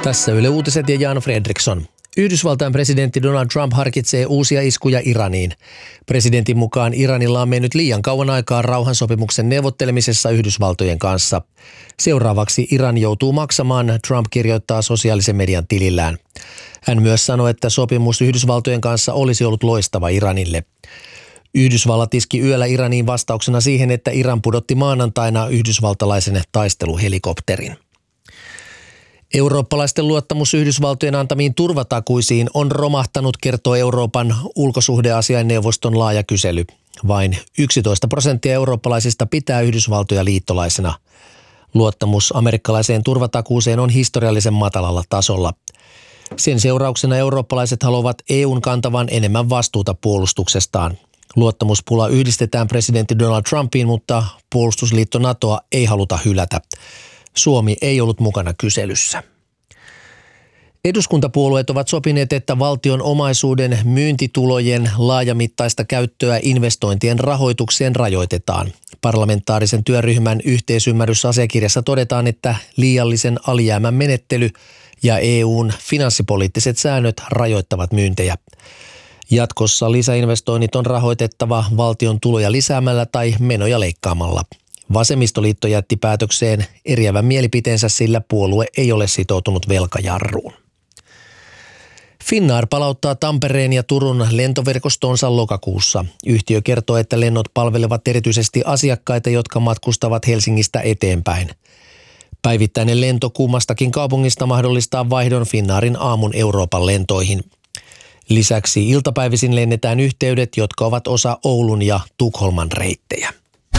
Tässä Yle Uutiset ja Jan Fredriksson. Yhdysvaltain presidentti Donald Trump harkitsee uusia iskuja Iraniin. Presidentin mukaan Iranilla on mennyt liian kauan aikaa rauhansopimuksen neuvottelemisessa Yhdysvaltojen kanssa. Seuraavaksi Iran joutuu maksamaan, Trump kirjoittaa sosiaalisen median tilillään. Hän myös sanoi, että sopimus Yhdysvaltojen kanssa olisi ollut loistava Iranille. Yhdysvallat iski yöllä Iraniin vastauksena siihen, että Iran pudotti maanantaina yhdysvaltalaisen taisteluhelikopterin. Eurooppalaisten luottamus Yhdysvaltojen antamiin turvatakuisiin on romahtanut, kertoo Euroopan ulkosuhdeasiainneuvoston laaja kysely. Vain 11% eurooppalaisista pitää Yhdysvaltoja liittolaisena. Luottamus amerikkalaiseen turvatakuuseen on historiallisen matalalla tasolla. Sen seurauksena eurooppalaiset haluavat EUn kantavan enemmän vastuuta puolustuksestaan. Luottamuspula yhdistetään presidentti Donald Trumpiin, mutta puolustusliitto NATOa ei haluta hylätä. Suomi ei ollut mukana kyselyssä. Eduskuntapuolueet ovat sopineet, että valtion omaisuuden myyntitulojen laajamittaista käyttöä investointien rahoitukseen rajoitetaan. Parlamentaarisen työryhmän yhteisymmärrysasiakirjassa todetaan, että liiallisen alijäämän menettely ja EUn finanssipoliittiset säännöt rajoittavat myyntejä. Jatkossa lisäinvestoinnit on rahoitettava valtion tuloja lisäämällä tai menoja leikkaamalla. Vasemmistoliitto jätti päätökseen eriävän mielipiteensä, sillä puolue ei ole sitoutunut velkajarruun. Finnair palauttaa Tampereen ja Turun lentoverkostonsa lokakuussa. Yhtiö kertoo, että lennot palvelevat erityisesti asiakkaita, jotka matkustavat Helsingistä eteenpäin. Päivittäinen lento kummastakin kaupungista mahdollistaa vaihdon Finnairin aamun Euroopan lentoihin. Lisäksi iltapäivisin lennetään yhteydet, jotka ovat osa Oulun ja Tukholman reittejä.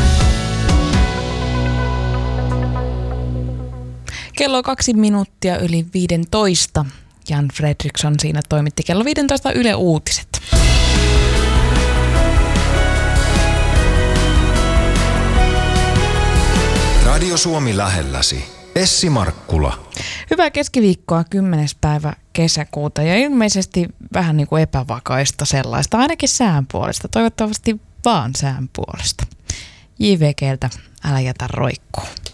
Kello 2 minuuttia yli 15. Jan Fredriksson siinä toimitti kello 15 Yle Uutiset. Radio Suomi lähelläsi. Essi Markkula. Hyvää keskiviikkoa 10. päivä kesäkuuta ja ilmeisesti vähän niin kuin epävakaista sellaista, ainakin sään puolesta. Toivottavasti vaan sään puolesta. JVG:ltä älä jätä roikkuu.